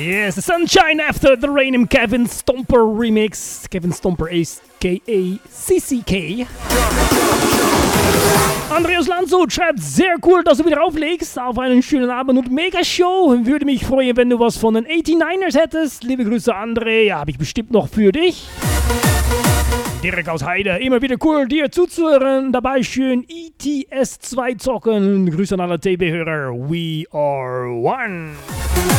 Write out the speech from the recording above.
Yes, the Sunshine After the Rain im Kevin Stomper Remix. Kevin Stomper a.k.a. CCK. Andreas Landshut schreibt, sehr cool, dass du wieder auflegst. Auf einen schönen Abend und Mega-Show. Würde mich freuen, wenn du was von den 89ers hättest. Liebe Grüße, André. Ja, habe ich bestimmt noch für dich. Direkt aus Heide. Immer wieder cool, dir zuzuhören. Dabei schön ETS2 zocken. Grüße an alle TB-Hörer. We are one.